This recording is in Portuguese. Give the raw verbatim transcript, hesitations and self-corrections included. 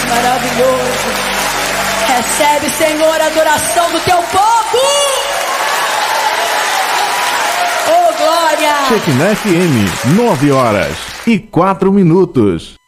maravilhoso. Recebe, Senhor, a adoração do teu povo. Oh, glória. Shekinah F M, nove horas e quatro minutos.